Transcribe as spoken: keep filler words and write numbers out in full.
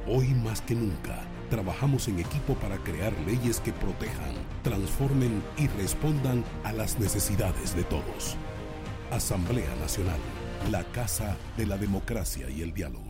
Hoy más que nunca, trabajamos en equipo para crear leyes que protejan, transformen y respondan a las necesidades de todos. Asamblea Nacional, la casa de la democracia y el diálogo.